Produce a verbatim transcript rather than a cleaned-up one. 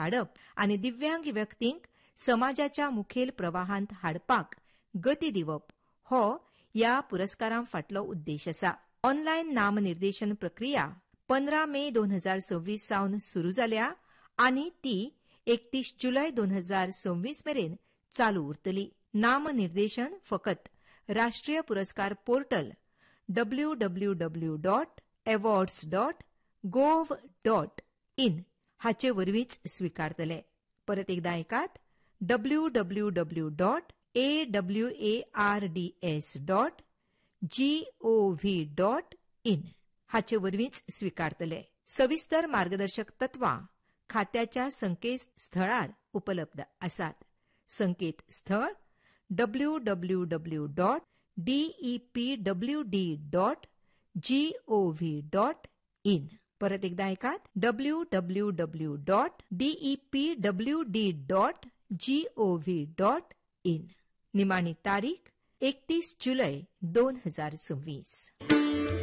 हाडप आनी दिव्यांग व्यक्तींक समाजाच्या मुखेल प्रवाहांत हाडपाक गती दिवप हो ह्या पुरस्कारां फाटलो उद्देश आसा. ऑनलायन नामनिर्देशन प्रक्रिया पंदरा मे दोन हजार सव्वीस सावन सुरू जाल्या आनी ती एकतीस जुलय दोन हजार सव्वीस मेरेन चालू उरतली. नामनिर्देशन फकत राष्ट्रीय पुरस्कार portal W W W dot awards dot gov dot in हाचे वरवींच स्वीकारतले. परत एकदा ऐकात W W W dot A W A R D S dot G O V dot in हाचे वरवींच स्वीकारतले. सविस्तर मार्गदर्शक तत्वां खात्याच्या संकेतस्थळार उपलब्ध आसात. संकेतस्थळ W W W dot D E P W D dot G O V dot in. परत एकदा ऐकात W W W dot D E P W D dot G O V dot in. निमाणी तारीख एकतीस जुलय दोन हजार सव्वीस.